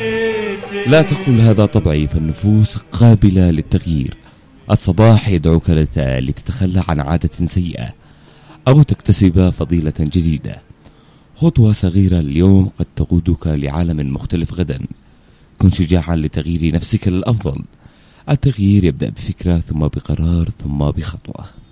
لا تقل هذا طبعي، فالنفوس قابلة للتغيير. الصباح يدعوك لتتخلى عن عادة سيئة أو تكتسب فضيلة جديدة. خطوة صغيرة اليوم قد تقودك لعالم مختلف غدا. كن شجاعا لتغيير نفسك للأفضل. التغيير يبدأ بفكرة، ثم بقرار، ثم بخطوة.